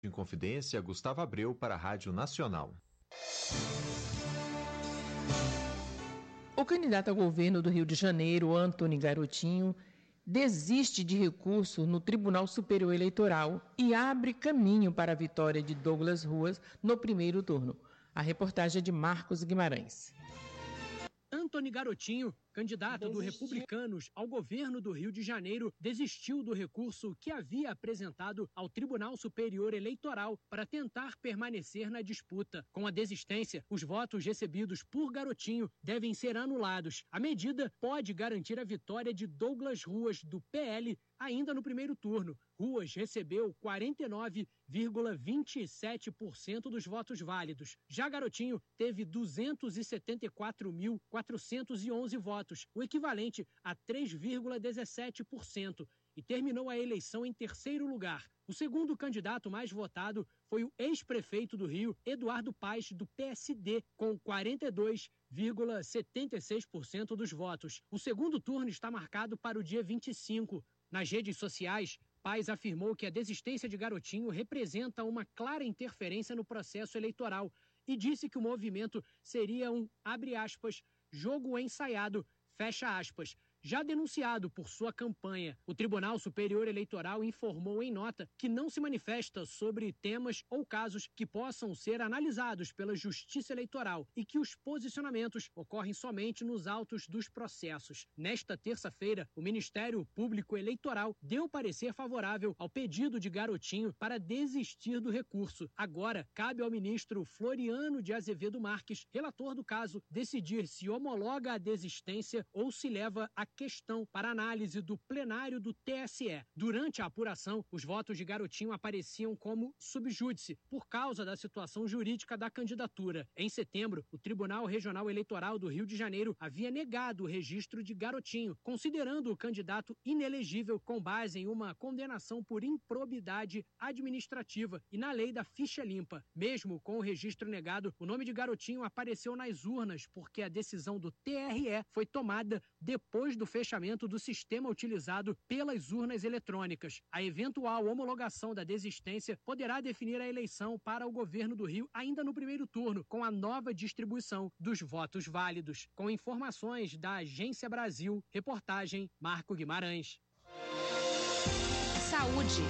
Em Confidência, Gustavo Abreu para a Rádio Nacional. O candidato ao governo do Rio de Janeiro, Antony Garotinho, desiste de recurso no Tribunal Superior Eleitoral e abre caminho para a vitória de Douglas Ruas no primeiro turno. A reportagem é de Marcos Guimarães. Antony Garotinho, candidato do Republicanos ao governo do Rio de Janeiro, desistiu do recurso que havia apresentado ao Tribunal Superior Eleitoral para tentar permanecer na disputa. Com a desistência, os votos recebidos por Garotinho devem ser anulados. A medida pode garantir a vitória de Douglas Ruas, do PL, ainda no primeiro turno. Ruas recebeu 49,27% dos votos válidos. Já Garotinho teve 274.411 votos, o equivalente a 3,17%, e terminou a eleição em terceiro lugar. O segundo candidato mais votado foi o ex-prefeito do Rio, Eduardo Paes, do PSD, com 42,76% dos votos. O segundo turno está marcado para o dia 25. Nas redes sociais, Paes afirmou que a desistência de Garotinho representa uma clara interferência no processo eleitoral e disse que o movimento seria um, abre aspas, jogo ensaiado, fecha aspas, já denunciado por sua campanha. O Tribunal Superior Eleitoral informou em nota que não se manifesta sobre temas ou casos que possam ser analisados pela Justiça Eleitoral e que os posicionamentos ocorrem somente nos autos dos processos. Nesta terça-feira, o Ministério Público Eleitoral deu parecer favorável ao pedido de Garotinho para desistir do recurso. Agora, cabe ao ministro Floriano de Azevedo Marques, relator do caso, decidir se homologa a desistência ou se leva a questão para análise do plenário do TSE. Durante a apuração, os votos de Garotinho apareciam como subjúdice por causa da situação jurídica da candidatura. Em setembro, o Tribunal Regional Eleitoral do Rio de Janeiro havia negado o registro de Garotinho, considerando o candidato inelegível com base em uma condenação por improbidade administrativa e na lei da ficha limpa. Mesmo com o registro negado, o nome de Garotinho apareceu nas urnas porque a decisão do TRE foi tomada depois do fechamento do sistema utilizado pelas urnas eletrônicas. A eventual homologação da desistência poderá definir a eleição para o governo do Rio ainda no primeiro turno, com a nova distribuição dos votos válidos. Com informações da Agência Brasil, reportagem Marco Guimarães. Saúde.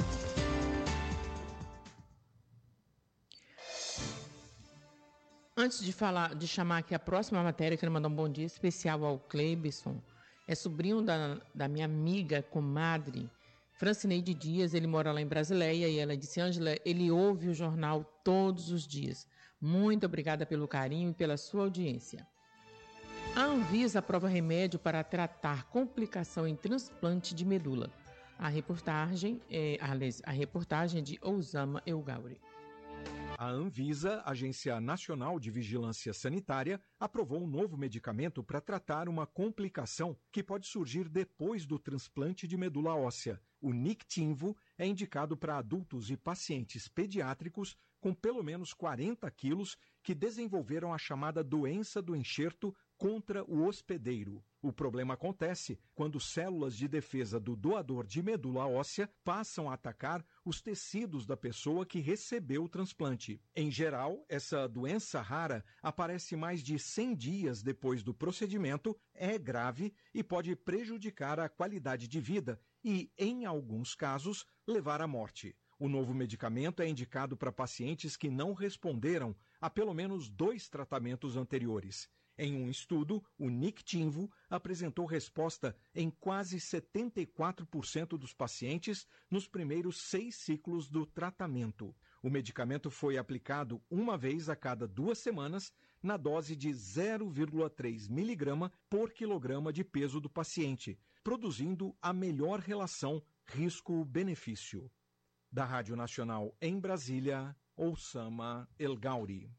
Antes de chamar aqui a próxima matéria, quero mandar um bom dia especial ao Cleibson. É sobrinho da minha amiga, comadre, Francineide Dias. Ele mora lá em Brasileia e ela disse: Ângela, ele ouve o jornal todos os dias. Muito obrigada pelo carinho e pela sua audiência. A Anvisa aprova remédio para tratar complicação em transplante de medula. A reportagem é de Osama Elgauri. A Anvisa, Agência Nacional de Vigilância Sanitária, aprovou um novo medicamento para tratar uma complicação que pode surgir depois do transplante de medula óssea. O Niktimvo é indicado para adultos e pacientes pediátricos com pelo menos 40 quilos que desenvolveram a chamada doença do enxerto contra o hospedeiro. O problema acontece quando células de defesa do doador de medula óssea passam a atacar os tecidos da pessoa que recebeu o transplante. Em geral, essa doença rara aparece mais de 100 dias depois do procedimento, é grave e pode prejudicar a qualidade de vida e, em alguns casos, levar à morte. O novo medicamento é indicado para pacientes que não responderam a pelo menos 2 tratamentos anteriores. Em um estudo, o Niktimvo apresentou resposta em quase 74% dos pacientes nos primeiros 6 ciclos do tratamento. O medicamento foi aplicado uma vez a cada 2 semanas, na dose de 0,3 miligrama por quilograma de peso do paciente, produzindo a melhor relação risco-benefício. Da Rádio Nacional em Brasília, Osama Elgauri.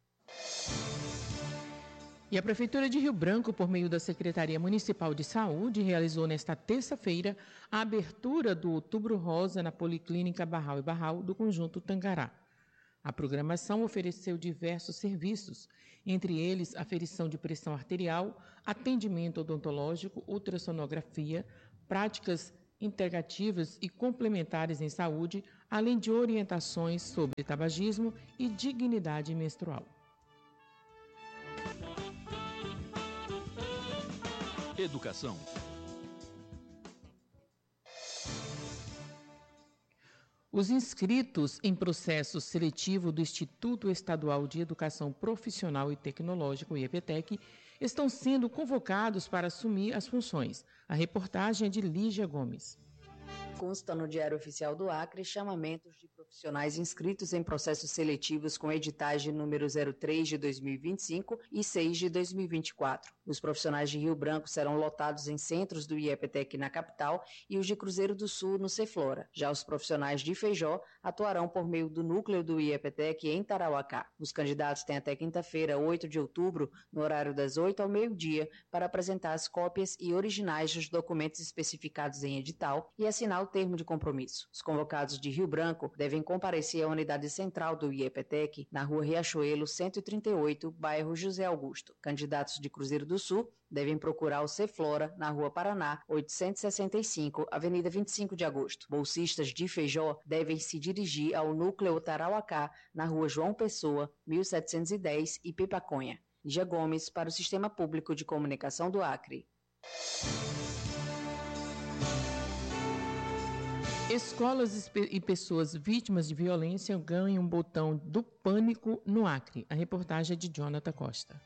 E a Prefeitura de Rio Branco, por meio da Secretaria Municipal de Saúde, realizou nesta terça-feira a abertura do Outubro Rosa na Policlínica Barral e Barral do Conjunto Tangará. A programação ofereceu diversos serviços, entre eles aferição de pressão arterial, atendimento odontológico, ultrassonografia, práticas integrativas e complementares em saúde, além de orientações sobre tabagismo e dignidade menstrual. Educação. Os inscritos em processo seletivo do Instituto Estadual de Educação Profissional e Tecnológica, o IEPTEC, estão sendo convocados para assumir as funções. A reportagem é de Lígia Gomes. Consta no Diário Oficial do Acre chamamentos de profissionais inscritos em processos seletivos com editais de número 03 de 2025 e 6 de 2024. Os profissionais de Rio Branco serão lotados em centros do IEPTEC na capital e os de Cruzeiro do Sul no Ceflora. Já os profissionais de Feijó atuarão por meio do núcleo do IEPTEC em Tarauacá. Os candidatos têm até quinta-feira, 8 de outubro, no horário das 8 ao meio-dia, para apresentar as cópias e originais dos documentos especificados em edital e assinar o termo de compromisso. Os convocados de Rio Branco devem comparecer à unidade central do IEPTEC, na Rua Riachuelo, 138, bairro José Augusto. Candidatos de Cruzeiro do Sul devem procurar o Ceflora, na Rua Paraná, 865, Avenida 25 de Agosto. Bolsistas de Feijó devem se dirigir ao Núcleo Tarauacá, na Rua João Pessoa, 1710, Ipipaconha. Lígia Gomes, para o Sistema Público de Comunicação do Acre. Escolas e pessoas vítimas de violência ganham um botão do pânico no Acre. A reportagem é de Jonathan Costa.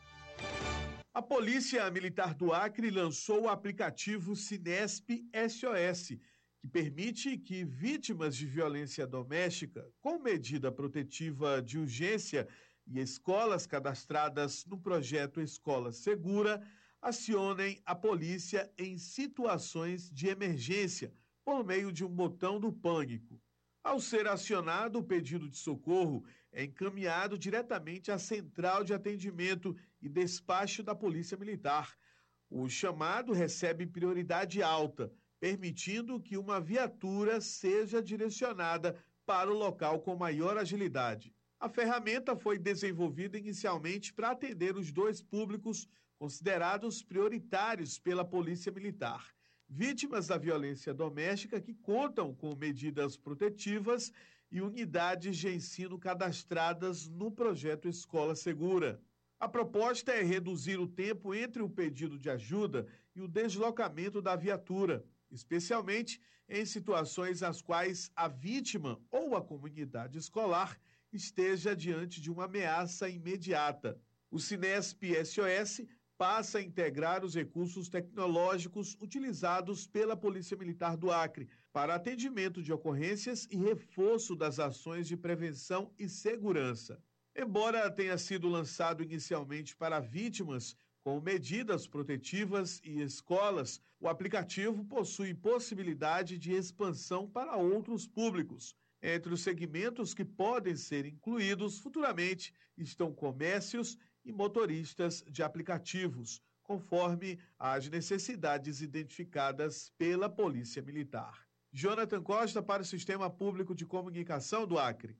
A Polícia Militar do Acre lançou o aplicativo Sinesp SOS, que permite que vítimas de violência doméstica, com medida protetiva de urgência e escolas cadastradas no projeto Escola Segura, acionem a polícia em situações de emergência, por meio de um botão do pânico. Ao ser acionado, o pedido de socorro é encaminhado diretamente à Central de Atendimento e Despacho da Polícia Militar. O chamado recebe prioridade alta, permitindo que uma viatura seja direcionada para o local com maior agilidade. A ferramenta foi desenvolvida inicialmente para atender os dois públicos considerados prioritários pela Polícia Militar: vítimas da violência doméstica que contam com medidas protetivas e unidades de ensino cadastradas no projeto Escola Segura. A proposta é reduzir o tempo entre o pedido de ajuda e o deslocamento da viatura, especialmente em situações nas quais a vítima ou a comunidade escolar esteja diante de uma ameaça imediata. O Sinesp SOS passa a integrar os recursos tecnológicos utilizados pela Polícia Militar do Acre para atendimento de ocorrências e reforço das ações de prevenção e segurança. Embora tenha sido lançado inicialmente para vítimas com medidas protetivas e escolas, o aplicativo possui possibilidade de expansão para outros públicos. Entre os segmentos que podem ser incluídos futuramente estão comércios e motoristas de aplicativos, conforme as necessidades identificadas pela Polícia Militar. Jonathan Costa, para o Sistema Público de Comunicação do Acre.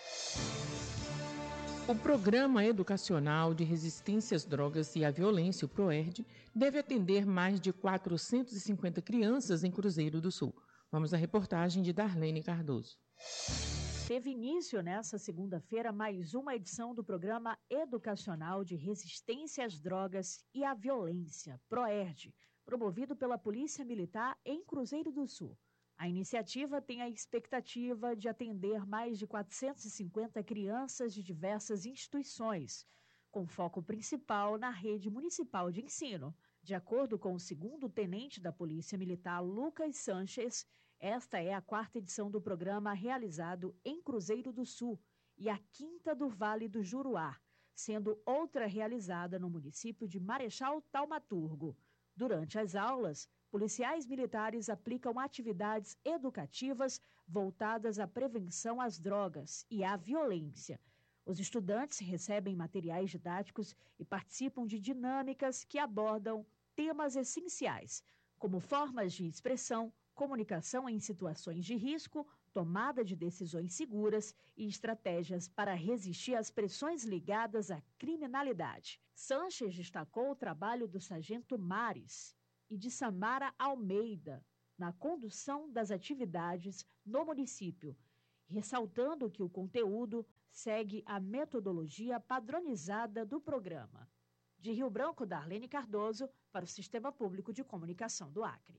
O Programa Educacional de Resistência às Drogas e à Violência, o PROERD, deve atender mais de 450 crianças em Cruzeiro do Sul. Vamos à reportagem de Darlene Cardoso. Teve início nesta segunda-feira mais uma edição do Programa Educacional de Resistência às Drogas e à Violência, PROERD, promovido pela Polícia Militar em Cruzeiro do Sul. A iniciativa tem a expectativa de atender mais de 450 crianças de diversas instituições, com foco principal na rede municipal de ensino. De acordo com o segundo tenente da Polícia Militar, Lucas Sanches, esta é a 4ª edição do programa realizado em Cruzeiro do Sul e a 5ª do Vale do Juruá, sendo outra realizada no município de Marechal Taumaturgo. Durante as aulas, policiais militares aplicam atividades educativas voltadas à prevenção às drogas e à violência. Os estudantes recebem materiais didáticos e participam de dinâmicas que abordam temas essenciais, como formas de expressão, comunicação em situações de risco, tomada de decisões seguras e estratégias para resistir às pressões ligadas à criminalidade. Sanches destacou o trabalho do sargento Mares e de Samara Almeida, na condução das atividades no município, ressaltando que o conteúdo segue a metodologia padronizada do programa. De Rio Branco, Darlene Cardoso, para o Sistema Público de Comunicação do Acre.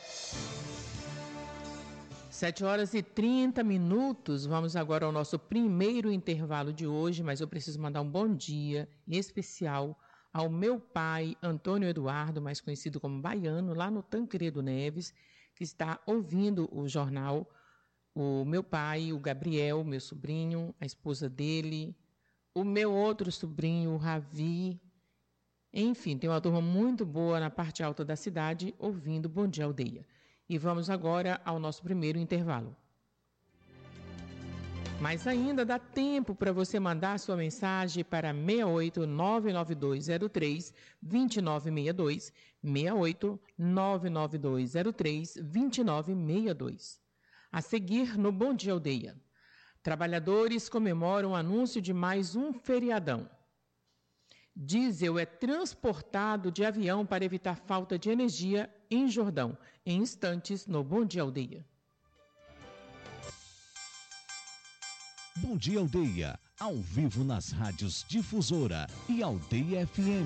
7h30. Vamos agora ao nosso primeiro intervalo de hoje, mas eu preciso mandar um bom dia especial ao meu pai, Antônio Eduardo, mais conhecido como Baiano, lá no Tancredo Neves, que está ouvindo o jornal. O meu pai, o Gabriel, meu sobrinho, a esposa dele, o meu outro sobrinho, o Ravi. Enfim, tem uma turma muito boa na parte alta da cidade ouvindo Bom Dia Aldeia. E vamos agora ao nosso primeiro intervalo. Mas ainda dá tempo para você mandar sua mensagem para 68992032962, 68992032962. A seguir, no Bom Dia Aldeia. Trabalhadores comemoram o anúncio de mais um feriadão. Diesel é transportado de avião para evitar falta de energia em Jordão. Em instantes, no Bom Dia Aldeia. Bom Dia Aldeia, ao vivo nas rádios Difusora e Aldeia FM.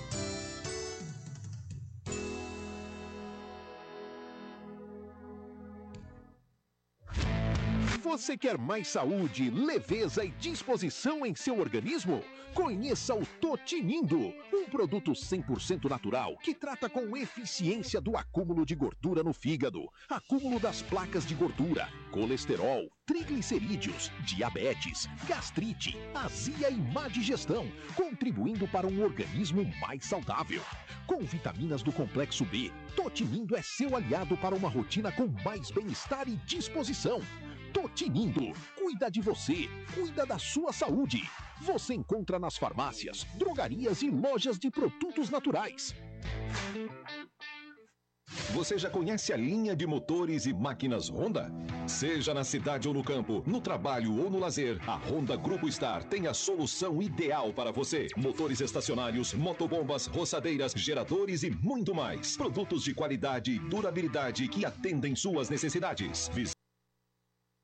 Você quer mais saúde, leveza e disposição em seu organismo? Conheça o Totinindo, um produto 100% natural que trata com eficiência do acúmulo de gordura no fígado, acúmulo das placas de gordura, colesterol, triglicerídeos, diabetes, gastrite, azia e má digestão, contribuindo para um organismo mais saudável. Com vitaminas do complexo B, Totinindo é seu aliado para uma rotina com mais bem-estar e disposição. Totinindo, cuida de você, cuida da sua saúde. Você encontra nas farmácias, drogarias e lojas de produtos naturais. Você já conhece a linha de motores e máquinas Honda? Seja na cidade ou no campo, no trabalho ou no lazer, a Honda Grupo Star tem a solução ideal para você. Motores estacionários, motobombas, roçadeiras, geradores e muito mais. Produtos de qualidade e durabilidade que atendem suas necessidades.